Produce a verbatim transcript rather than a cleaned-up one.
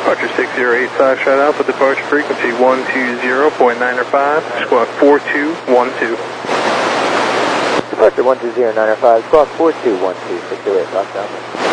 Departure six zero eight five, shut out for departure frequency one two zero point nine five, squawk four two one two. Departure one two zero nine five, squawk four two one two, six zero eight five,